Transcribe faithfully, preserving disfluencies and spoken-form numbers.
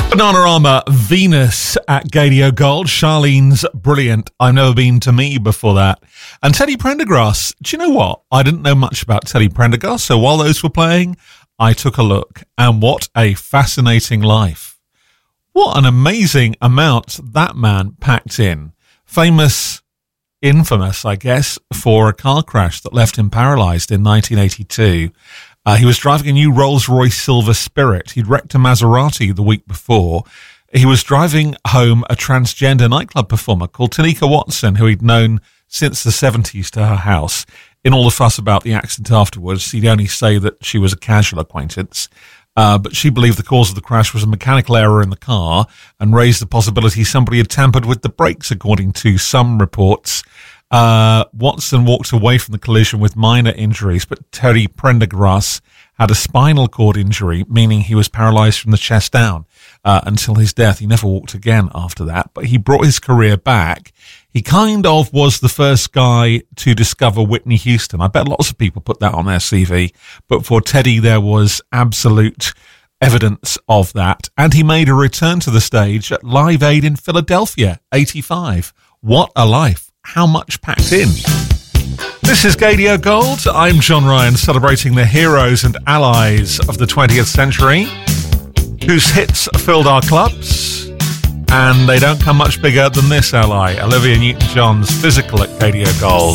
Bananarama, Venus at Gadio Gold. Charlene's brilliant. I've never been to me before that. And Teddy Prendergrass. Do you know what? I didn't know much about Teddy Prendergrass, so while those were playing, I took a look. And what a fascinating life. What an amazing amount that man packed in. Famous, infamous, I guess, for a car crash that left him paralysed in nineteen eighty-two. Uh, he was driving a new Rolls-Royce Silver Spirit. He'd wrecked a Maserati the week before. He was driving home a transgender nightclub performer called Tanika Watson, who he'd known since the seventies, to her house. In all the fuss about the accident afterwards, he'd only say that she was a casual acquaintance. Uh, but she believed the cause of the crash was a mechanical error in the car and raised the possibility somebody had tampered with the brakes, according to some reports. Uh, Watson walked away from the collision with minor injuries, but Teddy Prendergrass had a spinal cord injury, meaning he was paralysed from the chest down uh, until his death. He never walked again after that, but he brought his career back. He kind of was the first guy to discover Whitney Houston. I bet lots of people put that on their C V, but for Teddy, there was absolute evidence of that. And he made a return to the stage at Live Aid in Philadelphia, eighty-five. What a life. How much packed in. This is Gadio Gold. I'm John Ryan, celebrating the heroes and allies of the twentieth century, whose hits filled our clubs, and they don't come much bigger than this ally, Olivia Newton-John's Physical at Gadio Gold.